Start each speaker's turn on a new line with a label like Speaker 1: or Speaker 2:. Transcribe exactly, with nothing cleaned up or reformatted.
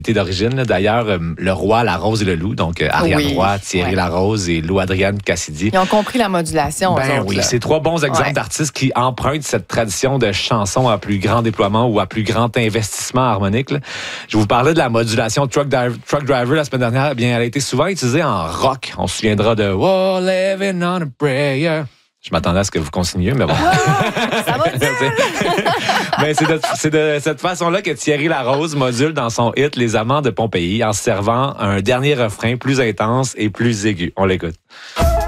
Speaker 1: T'es d'origine, là. D'ailleurs, euh, le roi, la rose et le loup, donc euh, Ariane
Speaker 2: Oui.
Speaker 1: Roy, Thierry
Speaker 2: Ouais.
Speaker 1: Larose et Lou Adrienne Cassidy.
Speaker 2: Ils ont compris la modulation. eux
Speaker 1: Ben
Speaker 2: autres,
Speaker 1: oui,
Speaker 2: là.
Speaker 1: c'est trois bons exemples
Speaker 2: Ouais.
Speaker 1: d'artistes qui empruntent cette tradition de chansons à plus grand déploiement ou à plus grand investissement harmonique. Là. Je vous parlais de la modulation Truck, Dive- Truck Driver la semaine dernière. Eh bien, elle a été souvent utilisée en rock. On se souviendra de Oh, living on a prayer. Je m'attendais à ce que vous consigniez, mais bon.
Speaker 2: Ça va dire.
Speaker 1: Mais c'est de, c'est de cette façon-là que Thierry Larose module dans son hit Les Amants de Pompéi en se servant un dernier refrain plus intense et plus aigu. On l'écoute.